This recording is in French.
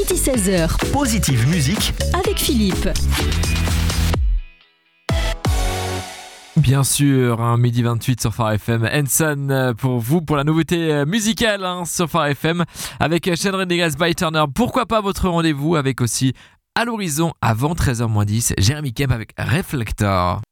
midi 16h. Positive Musique Avec Philippe. Bien sûr, midi 28 sur Phare FM. Hanson pour vous, pour la nouveauté musicale sur Phare FM avec Shane Rodriguez by Turner. Pourquoi pas votre rendez-vous avec aussi à l'horizon avant 13h-10, Jérémy Kemp avec Reflector.